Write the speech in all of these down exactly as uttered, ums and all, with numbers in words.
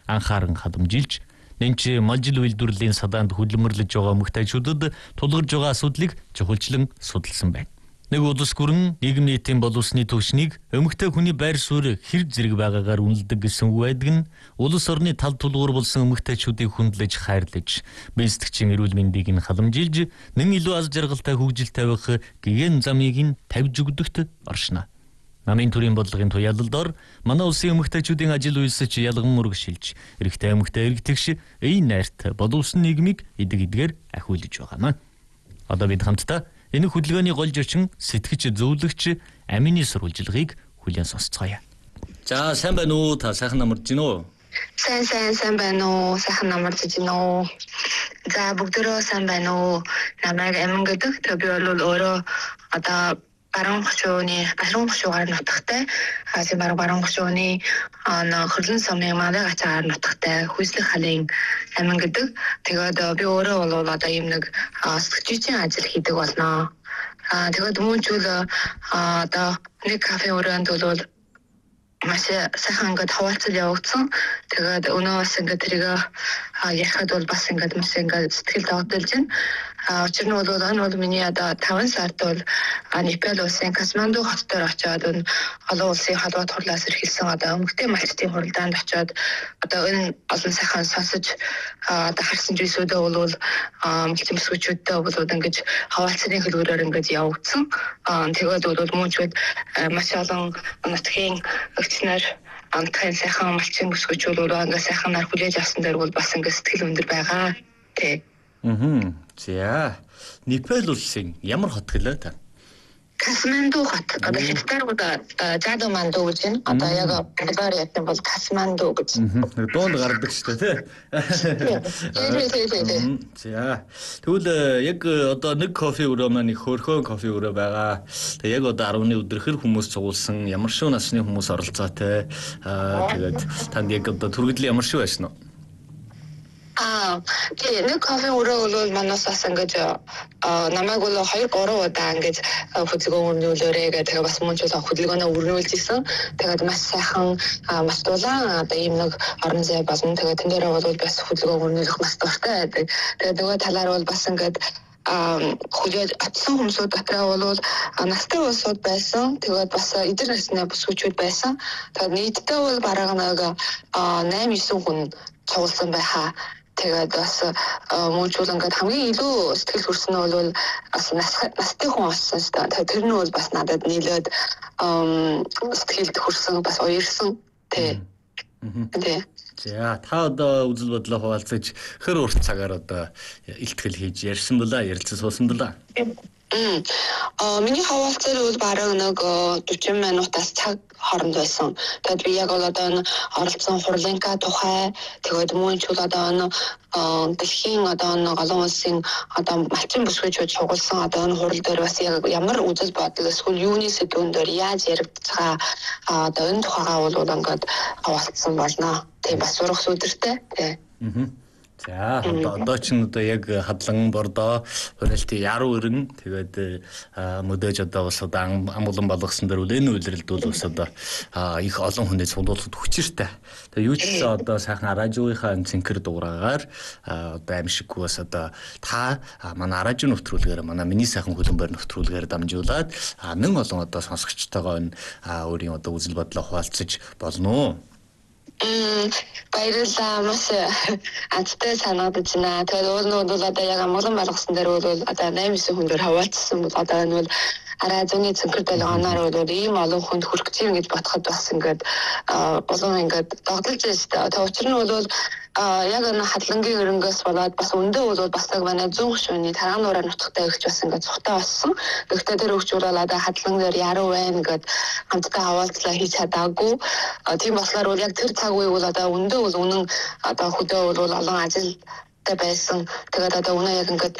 анхааран халамжилж нэнч малжил үйлдвэрлэлийн садаанд хөдөлмөрлөж байгаа эмэгтэйчүүдэд тулгарж байгаа асуудлыг чухалчлан судалсан байна. Нэг улс гүрэн нийгэм нийтийн боловсны түвшнийг эмэгтэй хүний байр суурь хэр зэрэг байгаагаар үнэлдэг гэсэн үг байдаг нь улс орны тал тулгуур болсон эмэгтэйчүүдийг хүндлэж хайрлаж, бэлтгэгчийн эрүүл мэндийг нь халамжилж, нэн илүү аз жаргалтай хөгжил тавих гэгэн замыг нь тавьж өгдөгт оршино. Намын төрийн бодлогын туяалалдор манай улсын эмэгтэйчүүдийн ажил үйлсэж ялган мөргшилж, эрэгтэй эмэгтэй эрэгтэгш ийн найрт боловсон нийгмийг эдэг эдгээр ахиулж байгаамаа. Одоо бид хамтдаа энэ хөдөлгөөний гол зочин сэтгэж зөвлөгч Амины сурвалжилгыг хүлээн сонсцгоё. За сайн байна уу? Та сайхан намарч гин үү? Сайн сайн сайн байна уу? Сайхан намарч гин үү? За бүгдөө сайн байна уу? Намайг Амин гэдэг. Би бол өөрөө одоо баруун хошууны баруун хошуугаар нутагтай хаашаа баруун баруун хошууны ана хөрлөн сумын манай гацаар нутагтай хүйслэх халын Амин гэдэг. Тэгээд би өөрөө бол одоо ийм нэг сэтгчийн ажил хийдэг болно. Аа тэгээд мөнчүүл одоо нэг кафе өрөөнд бол маш сайхан ингээд хаваалцал явагдсан. Тэгээд өнөө бас ингээд тэрийг ярихад бол бас ингээд маш ингээд сэтгэл догдолж байна. А учир нь бол энэ бол миний одоо таван сард бол Непал улсын Катманду хот дээр очиод энэ олон улсын холбоо хурлаас эрхэлсэн одоо эмэгтэй малчтын хуралдаанд очиод одоо энэ олон сайхан сонсож одоо харсан зүйлсүүдээ бол эмэгтэй бүсгүүчүүдтэй бол ингээд хаваалцлын хөлбөрөөр ингээд явагдсан. Тэгээд бол мөнчүүд маш олон нутгийн өвчнөр амтхан сайхан малчин бүсгүүчүүд өөрөө ингээд сайханаар хүлээж авсан дээр бол бас ингээд сэтгэл өндөр байгаа. Тэ. Мм. За, Непал улсын ямар хот гэлээ та? Катманду хот. Одоо хятадаар одоо Жадоманду гэж байна. Одоо яг Монголоор ятсан бол Катманду гэж. Дуунд гардаг шүү дээ, тий. За. Тэгвэл яг одоо нэг кофе өрөө маань их хөөрхөн кофе өрөө байгаа. Тэгээ яг одоо арваны өдрөхөр хүмүүс цугулсан ямар шүү насны хүмүүс оролцоотой. Аа тэгээд танд яг одоо түргэдэл ямар шүү байсан нь? Аа, тий, нэг кофе өрөө бол манаас бас ингэж намайг бол хоёр гурван удаа ингэж хөдөлгөөн өрнүүлээрээ гэдэг бас мөн ч хөдөлгөөнөө өрнүүлж исэн. Тэгээд маш сайхан маш дулаан одоо ийм нэг орон зай болно. Тэгээд тэн дээр бол бас хөдөлгөөн өрнүүлэх маш дуртай байдаг. Тэгээд нөгөө талаар бол бас ингэж хүлээж атсан хүмүүсүүд дотроо бол настай улсууд байсан. Тэгээд бас эдгээр насны бүсгүүчүүд байсан. Тэгээд нийтдээ бол бараг нэг найман девэн хүн цугласан байхаа. Тэгээд бас мөнчүүл ингээд хамгийн илүү сэтгэл хүрсэн нь бол бас настай хүн болсон шүү дээ. Тэр нь бол бас надад нийлээд сэтгэлд хүрсэн бас уярсан. Тэ. Тэ. За та одоо үзэл бодлоо хуваалцаж хэр урт цагаар одоо илтгэл хийж ярьсан булаа, ярилцсан суусан булаа. Мм. А миний хаваалцал бол бараг нэг дөрвөн минутаас цаг хооронд байсан. Тэгээд би яг одоо оролцсон хурлынка тухай тэгээд мөн ч одоо энэ дэлхийн одоо энэ олон улсын одоо малчин бүсгүүчүүд шугуулсан одоо энэ хурал дээр бас яг ямар үзэл бодол эсвэл юуны сэдвүүн дээр яаж яригдж байгаа одоо энэ тухайгаа бол ингээд хаваалцсан болно. Тэгээд бас сурах сүдэртэй. Тий. Аа. За одоо ч н одоо яг хадлан бордоо хураалтын яруу өрн тэгээд мөдөөж одоо бас одоо амглан болгосон дээр үл энэ үйлрэлд бол бас одоо их олон хүнээ цуглуулахад хүчиртэй. Тэгээд юу ч гэсэн одоо сайхан радиогийнхаа цэнхэр дуурайгаар одоо аимшиггүй бас одоо та манай радио нэвтрүүлгээр манай миний сайхан хөлбөмбөр нэвтрүүлгээр дамжуулаад нэн олон одоо сонсогчтойгоо энэ өөрийн одоо үзэл бодлоо хуваалцаж болно. Мм баярлалаа маш анцтай санагдаж байна. Тэгээд өөрөө бол одоо яг амглан болгосон дээр бол одоо найман хүн дээр хаваалцсан бол одоо энэ бол арай зөний цэнхэр долгионоор бол ийм олон хүнд хүрэх чинь гэж бодоход бас ингээд болон ингээд догдолж байна. Тэгээд учир нь бол яг энэ хадлангийн өрөнгөөс болоод бас өндөө бол бас яг манай зүүн хошууны таран нуураа нутагтай өгч бас ингээд цухтаа болсон. Гэхдээ тэр өгч бол одоо хадлан дээр яруу байна гэд хамтдаа хаваалцлаа хийж чадаагүй. Тийм болохоор бол яг тэр цаг үе бол одоо өндөө бол үнэн одоо хөдөө бол олон ажилтай байсан. Тэгээд одоо үнэ яг ингээд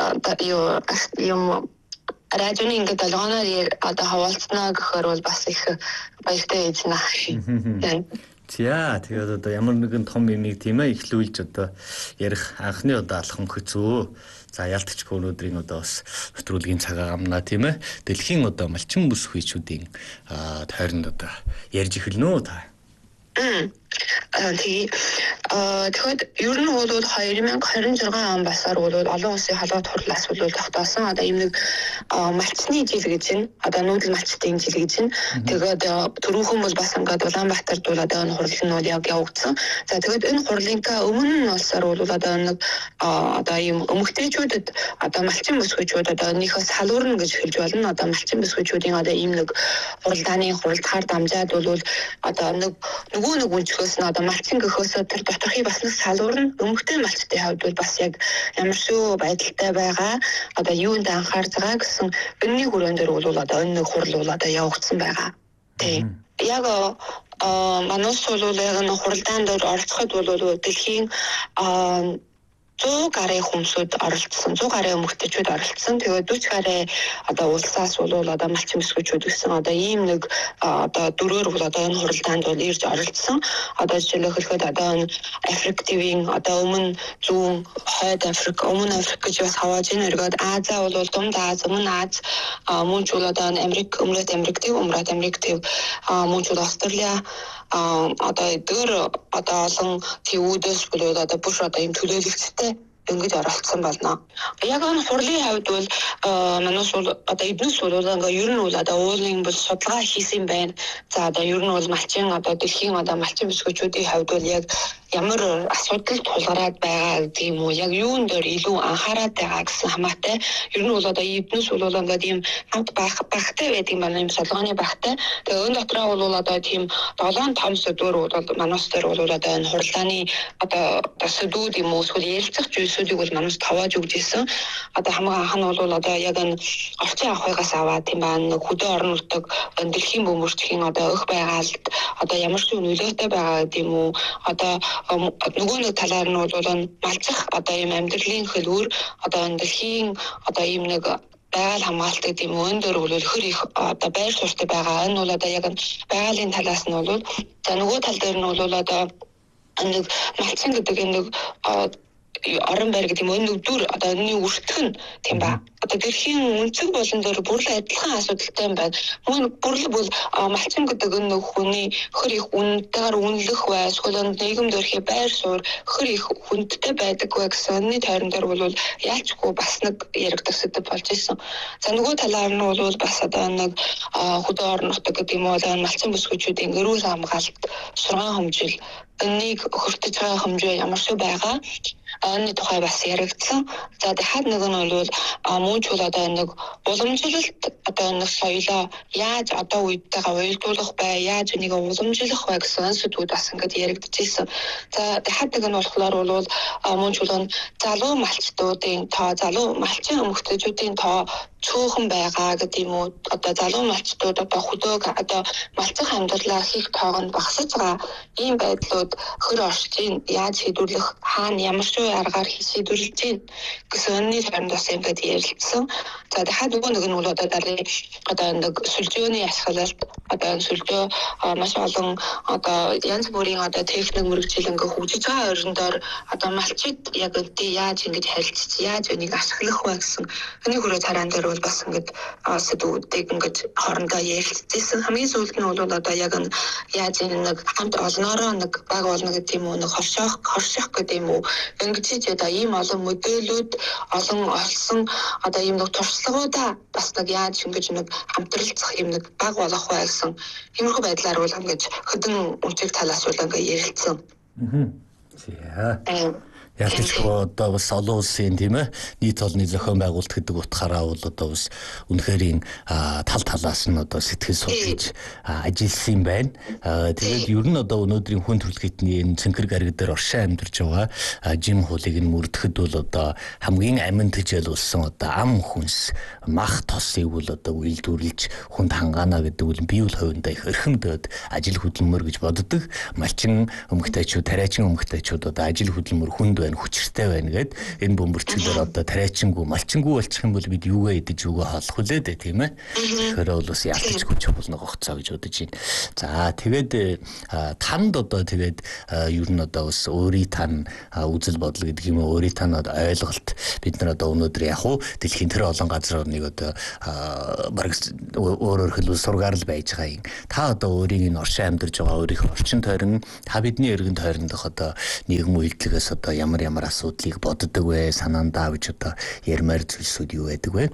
юу юм радионы ингээд долгионоор одоо хаваалцнаа гэхээр бол бас их баяртай эзнэ. За тэгээд одоо ямар нэгэн том юмыг тийм ээ ихлүүлж одоо ярих анхны одоо алхам хөцөө. За ялтчгүй өнөөдрийн одоо бас нэвтрүүлгийн цагаа амнаа тийм ээ. Дэлхийн одоо малчин бүс хүчүүдийн тойронд одоо ярьж эхэлнэ үү та? Тэгээ тэгэхэд ер нь бол две тысячи двадцать шесть он басаар бол олон улсын халуун хурлаас бол тогтоосон одоо ийм нэг малчны жил гэж байна. Одоо нүүдэл малчтын жил гэж байна. Тэгээд түрүүхэн бол бас ингээд Улаанбаатарт бол одоо энэ хурал нь бол яг явагдсан. За тэгээд энэ хурлынхаа өмнө нь улсаар бол одоо нэг одоо ийм эмэгтэйчүүдэд одоо малчин бүсгүйчүүд одоо энийхээс халуурна гэж хэлж болно. Одоо малчин бүсгүйчүүдийн одоо ийм нэг хуралдааны хуралдахаар дамжаад бол одоо нэг нөгөө нэг үнчгөөс нь одоо малчин гөхөөсөө тэр доторхыг бас нэг салуурна. Өмгтэй малчтын хувьд бол бас яг ямар шүү байдалтай байгаа одоо юунд анхаарч байгаа гэсэн энэний хүрээнд дээр бол одоо энэ нэг хурал бол одоо явагдсан байгаа. Тийм. Яг манайс бол яг энэ хуралдаанд оролцоход бол дэлхийн сто гаруй хүмүүсүүд оролцсон. сто гаруй эмэгтэйчүүд оролцсон. Тэгээд forty гаруй одоо улсаас бол одоо малчин бүсгүйчүүд гэсэн одоо ийм нэг одоо дөрөөр бол одоо энэ хуралдаанд бол ирж оролцсон. Одоо жишээлбэл хэлэхэд одоо энэ Африк ТV-ийн одоо өмнө зүүн хойд Африк, өмнө Африк гэж бас хавааж ийн өргөд Азаа бол Дунд Аз, өмнө Аз, мөн ч бол одоо энэ Америк, Өмнөд Америк ТV, Өмнөд Америк ТV, мөн ч бол Австралиа а одоо эдгээр одоо олон төвүүдээс бол одоо бүр одоо ийм төлөөлөгчтэй ингэж оролцсон болно. Яг энэ хурлын хувьд бол манайс бол одоо эднээс бол ингээ ер нь бол одоо уулын бол судалгаа хийсэн байна. За одоо ер нь бол малчин одоо дэлхийн одоо малчин бүсгүйчүүдийн хувьд бол яг ямар асуудал тулгараад байгаа гэдэг юм уу? Яг юунд дээр илүү анхаарал байгаа гэсэн хамаатай. Ер нь бол одоо эднээс бол ингээд ийм хамт байх багтай байдаг юм байна. Ийм судалгааны багтай. Тэгээ энэ дотроо бол одоо тийм долоон том сэдвэр бол манайс дээр бол одоо энэ хуралдааны одоо сэдвүүд юм уу? Эсвэл ярилцах зүйлсүүдийг бол манайс тавааж өгч ирсэн. Одоо хамгийн анх нь бол одоо яг энэ орчин ахуйгаас аваад тийм байна. Хөдөө орон нутаг дэлхийн бөмбөрчхийн одоо өх байгaalд одоо ямар ч нөлөөтэй байгаа гэдэг юм уу? Одоо нөгөө нэг талаар нь бол малцах одоо ийм амьдралын хөлөөр одоо энэ дэлхийн одоо ийм нэг байгаль хамгаалт гэдэг юм өн дөр бол хөр их одоо байр суурьтай байгаа. Энэ бол одоо яг байгалийн талаас нь бол за нөгөө тал дээр нь бол одоо нэг малчин гэдэг нэг орон байр гэдэг юм энэ дүр одоо энэ үртгэх нь тийм ба одоо дэлхийн үнцэг болон дээр бүрл адилхан асуудалтай юм байна. Мөн бүрл бол малчин гэдэг энэ хүний хөр их үнэтэйгээр үнэлэх бай, эсвэл нийгэм дөрхий байр суурь хөр их хүндтэй байдаг бай гэсэн энэ тойрон дээр бол яалчгүй бас нэг яригдах сэдв болж исэн. За нөгөө талаар нь бол бас одоо нэг хөдөө орон нутаг гэдэг юм уу малчин бүсгүйчүүдийн эрүүл хамгаалалт, сургаан хэмжил энийг хүртэж байгаа хэмжээ ямар шиг байгаа энэ тухай бас яригдсан. За дахиад нэг нь бол мөн ч бол одоо нэг уламжлалт одоо нэг соёлоо яаж одоо үедтэйгээ уялдуулах бай, яаж энийг уламжлах бай гэсэн сэдвүүд бас ингээд яригдж ирсэн. За дахиад нэг нь болохоор бол мөн ч бол залуу малчтуудын тоо, залуу малчин эмэгтэйчүүдийн тоо цөөхөн байгаа гэдэг юм уу? Одоо залуу малчтууд одоо хөдөг одоо малцах амьдралаа хийх тоог нь багасж байгаа ийм байдлууд хөр оршиж ийн яаж шийдвэрлэх хаана ямар ч аргаар шийдвэрлэж ийн гэсэн өнний таймдаас ингээд ярилцсан. За дахиад нөгөө нэг нь бол одоо дараагийн одоо нэг сүлжөөний ашиглалт одоо сүлжөө маш олон одоо янз бүрийн одоо техник мэргэжил ингээд хөгжиж байгаа орндоор одоо малчид яг үгүй яаж ингэж харилцаж яаж энийг ашиглах вэ гэсэн энэ хүрээ цараан дээр бол бас ингээд сэдвүүдийг ингээд хоорондоо ярилцсан. Хамгийн сүүлд нь бол одоо яг нь яаж нэг хамт олноороо нэг баг болно гэдэг юм уу нэг хоршоох хорших гэдэг юм уу ингэж одоо ийм олон модулүүд олон олсон одоо ийм нэг туршлагуудаа бас нэг яаж ингэж нэг хамтралцах юм нэг баг болох вэ гэсэн иймэрхүү байдлаар бол ингэж хөдөн үнцэг талаас бол ингээд ярилцсан. Аа. Ялцчихгүй одоо бас олон улсын тийм ээ нийт олонний зохион байгуулалт гэдэг утгаараа бол одоо бас үнэхээр тал талаас нь одоо сэтгэл судлаж ажилласан юм байна. Тэгээд ер нь одоо өнөөдрийн хүн төрөлхтний энэ цэнхэр гариг дээр оршин амьдарч байгаа жим хуулийг нь мөрдөд бол одоо хамгийн амин төжөл болсон одоо ам хүнс мах тосыг бол одоо үйлдвэрлэж хүнд хангаана гэдэг үл бие үл хувиндаа их өрхөмдөд ажил хөдөлмөр гэж боддог малчин эмэгтэйчүүд тариачин эмэгтэйчүүд монголчууд одоо ажил хөдөлмөр хүнд байна, хүчиртэй байна гэд энэ бөмбөрчгөлөөр одоо тариачингүй, малчингүй болчих юм бол бид юугаа идэж юугаа хооллох үлээ дээ тийм ээ. Тэгэхээр бол бас ялтаж хүч болно гоцоо гэж бодож байна. За тэгээд танд одоо тэгээд ер нь одоо бас өөрийн тань үзэл бодол гэдэг юм уу, өөрийн тань ойлголт бид нар одоо өнөөдөр яг уу дэлхийн тэр олон газар орныг одоо бараг өөрөөр хэлбэл сургаал байж байгаа юм. Та одоо өөрийн энэ оршин амьдарч байгаа өөрийнхөө орчин тойрон та бидний эргэн тойрондох одоо нийгэм үйлдэлгээс одоо ямар ямар асуудлыг боддог вэ? Санаандаа авч одоо ярмаар зүйлсүүд юу байдаг вэ?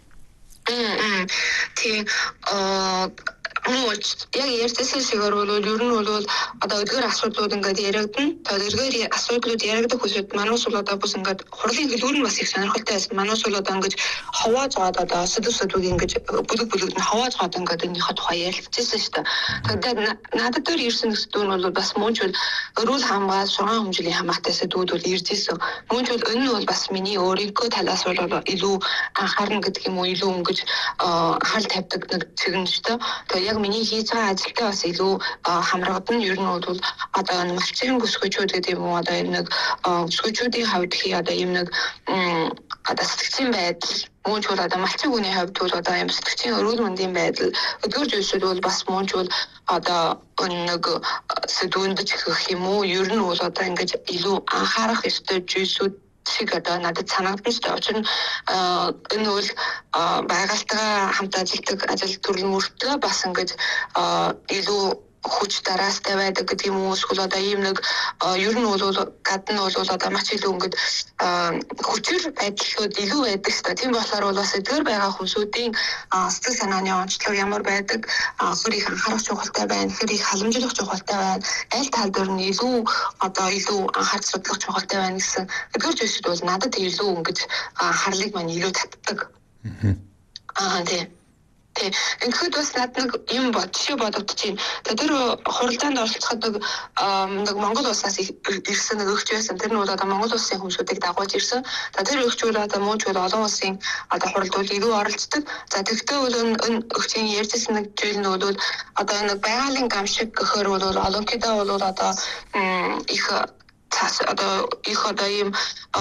Мм. Тийм аа Мөн яг ярьсан шигээр бол ер нь бол одоо эдгээр асуудлууд ингээд яригдана. Тэгээд эдгээр асуудлууд яригдах үедээ манайс бол одоо бас ингээд хурлын хэлбэр нь бас их сонирхолтой байсан. Манайс бол одоо ингээд хавааж гоод одоо сэдв сэдвүүд ингээд бүлэг бүлэг нь хавааж гоод ингээд энийхээ тухай ярилцчихсан шүү дээ. Тэгээд надад дээр ирсэн сэдвүүд нь бол бас мөн ч өрөөл хамгаалал, шугам хэмжээний хамаатай сэдвүүд бол ирж ирсэн. Мөн ч энэ нь бол бас миний өөрийнхөө талаас бол илүү анхаарна гэдэг юм уу, илүү ингэж анхаарал тавьдаг нэг чиглэлтэй. Тэгээд яг миний хийж байгаа ажилтай бас илүү хамрагдана. Ер нь бол одоо малчин бүсгүйчүүд гэдэг юм уу, одоо энэ нэг бүсгүйчүүдийн хувьд хий одоо юм нэг одоо сэтгцийн байдал, мөн ч бол одоо малчин хүний хувьд бол одоо юм сэтгцийн өрөөл мэндийн байдал өдөр зүйлсүүд бол бас мөн ч бол одоо нэг сэдвүүнд гэх юм уу, ер нь бол одоо ингэж илүү анхаарах ёстой зүйлсүүд шиг одоо надад санагдсан шүү дээ. Учир нь энэ бол байгальтайгаа хамт ажилладаг ажил төрлийн мөртөө бас ингэж илүү хүч дараастай байдаг гэдэг юм уу, эсвэл одоо ийм нэг ер нь бол гадна бол одоо маш илүү ингэж хүчээр байдлууд илүү байдаг шүү дээ. Тийм болохоор бол бас эдгээр байгаа хүмүүсийн сэтгэл санааны онцлог ямар байдаг, хэр их анхаарах чухалтай байна, хэр их халамжлах чухалтай байна, аль тал дээр нь илүү одоо илүү анхаарч судлах чухалтай байна гэсэн эдгээр зүйлсүүд бол надад илүү ингэж анхаарлыг маань илүү татдаг. Аа тийм. Тэг. Ингээд бас над нэг юм бод шиг бодогдчихээн. Тэр хуралдаанд оролцоход нэг нэг Монгол улсаас ирсэн нэг өгч байсан. Тэр нь бол одоо Монгол улсын хүмүүсүүдийг дагуулж ирсэн. Тэр өгчүүд одоо мөн ч олон улсын одоо хуралдууд илүү оролцдог. За тэгвэл бол энэ өгчийн ярьжсэн нэг зүйл нь бол одоо нэг байгалийн гам шиг гэхээр бол олонхийдөө бол одоо их цаас одоо их одоо ийм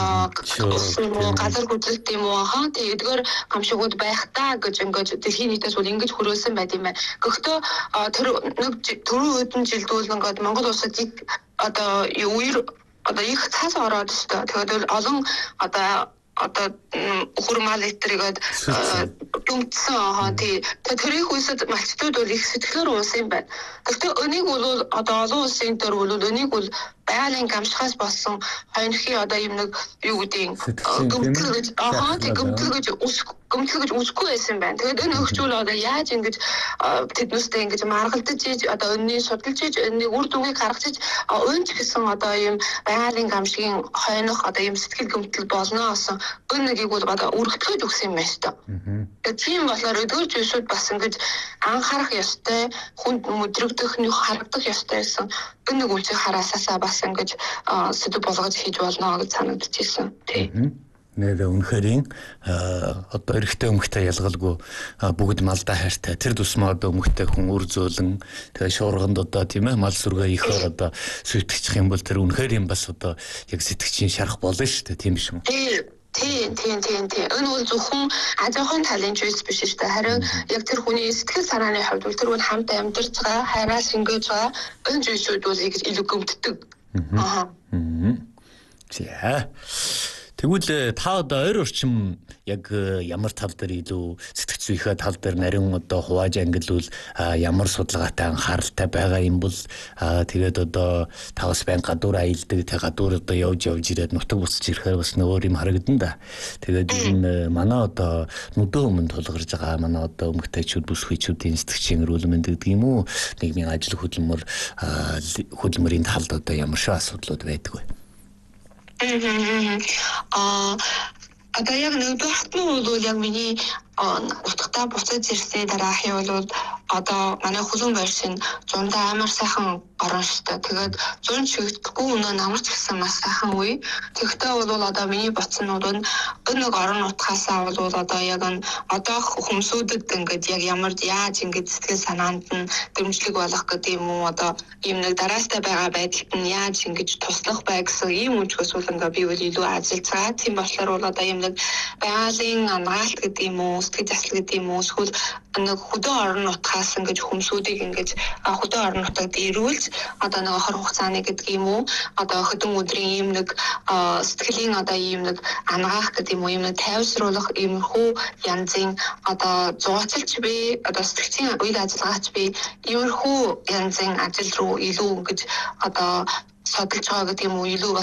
газар хөдлөлт юм уу хаа тийм эдгээр гамшигуд байх та гэж ингээд дэлхийн нийтээс бол ингэж хөрөөсөн байт юм байна. Гэхдээ тэр нэг түрүү хэдэн жилд бол ингээд Монгол улсад одоо үер одоо их цаас ороод шүү дээ. Тэгээд олон одоо одоо хурмал этрийгээд дүмцсэн аа тий тэрийг үсэд малчтууд бол их сэтгэлээр уусан юм байна. Гэхдээ энийг бол одоо олон улсын төр бол энийг бол байгалийн гамшихаас болсон хойнхи одоо юм нэг юу гэдэг гомдол гэж аа тий гомдол гэж гомдол гэж үсэхгүй байсан байна. Тэгээд энэ өгчүүл одоо яаж ингэж тэднүүстэй ингэж маргалдаж ийж одоо өнний судалж ийж өнний үр дүнгийг гаргаж ийж өнч гэсэн одоо юм байгалийн гамшигын хойнох одоо юм сэтгэл гомдол болно гэсэн энэ нэгийг бол одоо үргэлжлүүлж өгсөн юм байна шүү дээ. Тийм болохоор өдөр зүйлсүүд бас ингэж анхаарах ёстой, хүнд мэдрэгдэх, нөх харагдах ёстой гэсэн энэ нэг үйлчийг хараасаасаа бас ингэж сэдв болгож хийж болно гэж санагдчихсэн. Тийм. Нэр үнэхээр одоо эрэгтэй өмгтэй ялгалгүй бүгд малдаа хайртай. Тэр тусмаа одоо өмгтэй хүн үр зөөлөн тэгээ шуурганд одоо тийм ээ мал сүргээ ихээр одоо сүйтгэчих юм бол тэр үнэхээр юм бас одоо яг сэтгчийн шарах болно шүү дээ. Тийм биш үү? Тийм, тийм, тийм, тийм. Энэ бол зөвхөн ажихын талын зүйлс биш шүү дээ. Харин яг тэр хүний сэтгэл санааны хувьд бол тэр бол хамт амьдарч байгаа, хайраас ингэж байгаа энэ зүйлсүүд бол илүү гомддог. Аа. За. Тэгвэл та одоо ойр орчим яг ямар тал дээр илүү сэтгц зүйхээ тал дээр нарийн одоо хувааж ангилвал ямар судалгаатай анхааралтай байгаа юм бол тэгээд одоо та бас байн гадуур аялдаг, тэг гадуур одоо явж явж ирээд нутаг буцаж ирэхээр бас нөгөө юм харагдан да. Тэгээд энэ манай одоо нүдэн өмнө тулгарч байгаа манай одоо өмгтэйчүүд бүсгүйчүүдийн сэтгчийн эрүүл мэнд гэдэг юм уу, нийгмийн ажил хөдөлмөр хөдөлмөрийн талд одоо ямар шиг асуудлууд байдаг вэ? Аа одоо яг нэгдүгээрт нь бол яг миний нутагтаа буцаж ирсний дараахын бол одоо манай хөлөн байршин зундаа амар сайхан орон шүү дээ. Тэгээд зүүн чигтгүй өнөө намарч гисэн маш сайхан үе. Тэгвэл бол одоо миний бодсонууд нь нэг орон нутгаасаа бол одоо яг нь одоо хүмүүсүүдэд ингээд яг ямар яаж ингээд сэтгэл санаанд нь дэмжлэг болох гэдэг юм уу, одоо ийм нэг дараастай байгаа байдалд нь яаж ингэж туслах бай гэсэн ийм үгээс бол ингээд би бол илүү ажиллацгаа. Тийм болохоор бол одоо ийм нэг байгалийн ангаалт гэдэг юм уу, сэтгэл заслал гэдэг юм уу, эсвэл нэг хөдөө орон нутгаас ингэж хүмүүсүүдийг ингэж хөдөө орон нутагт ирүүлж одоо нэг хор хугацааны гэдэг юм уу, одоо хөдөн өдрийн ийм нэг сэтгэлийн одоо ийм нэг ангаах гэдэг юм уу, ийм нэг тайвшруулах иймэрхүү янзын одоо зугацалч би, одоо сэтгцийн үйл ажиллагаач би иймэрхүү янзын ажил руу илүү ингэж одоо содолж байгаа гэдэг юм уу, илүү